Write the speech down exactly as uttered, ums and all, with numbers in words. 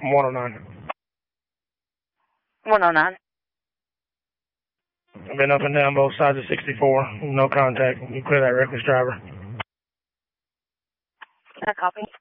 one oh nine. one oh nine. I've been up and down both sides of sixty-four. No contact. You clear that reckless driver. I copy.